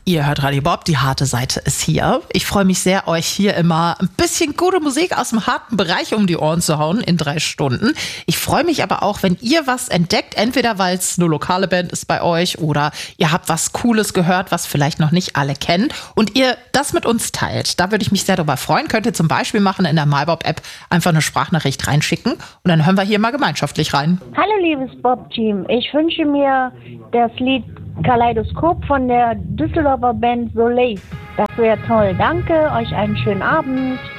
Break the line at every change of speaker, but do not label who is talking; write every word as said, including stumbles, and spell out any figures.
Ihr hört Radio Bob, die harte Seite ist hier. Ich freue mich sehr, euch hier immer ein bisschen gute Musik aus dem harten Bereich um die Ohren zu hauen in drei Stunden. Ich freue mich aber auch, wenn ihr was entdeckt, entweder weil es eine lokale Band ist bei euch oder ihr habt was Cooles gehört, was vielleicht noch nicht alle kennen und ihr das mit uns teilt. Da würde ich mich sehr darüber freuen. Könnt ihr zum Beispiel machen in der MyBob-App einfach eine Sprachnachricht reinschicken und dann hören wir hier mal gemeinschaftlich rein.
Hallo liebes Bob-Team, ich wünsche mir das Lied Kaleidoskop von der Düsseldorfer Band Soleil. Das wäre toll. Danke, euch einen schönen Abend.